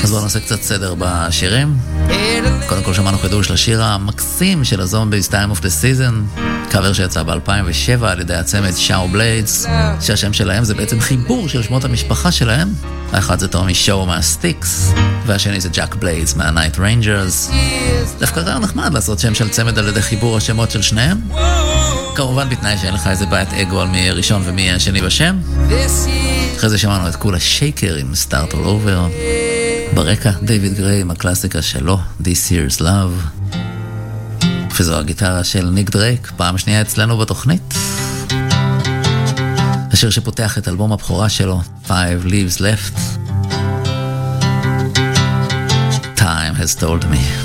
אז בואו נעשה קצת סדר בשירים. קודם כל שמענו חידוש לשיר המקסים של הזומביז Time of the Season, קאבר שיצא ב-2007 על ידי הצמד שאו בליידס, שהשם שלהם זה בעצם חיבור של שמות המשפחה שלהם. האחד זה טומי שואו מהסטיקס, והשני זה ג'ק בליידס מהנייט ריינג'רס. דווקא רעיון נחמד לעשות שם של צמד על ידי חיבור השמות של שניהם, כמובן בתנאי שאין לך איזה בעיית אגו על מי ראשון ומי השני בשם. אחרי זה שמענו את כולה שייקר עם Start All Over, ברקע דיוויד גריי עם הקלאסיקה שלו This Year's Love, וזו הגיטרה של ניק דרייק, פעם שנייה אצלנו בתוכנית. השיר שפותח את אלבום הבכורה שלו, 5 Leaves Left, Time Has Told Me.